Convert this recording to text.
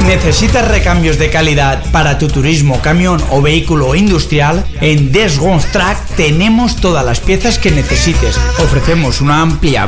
¿Necesitas recambios de calidad para tu turismo, camión o vehículo industrial? En Desgons Track tenemos todas las piezas que necesites. Ofrecemos una amplia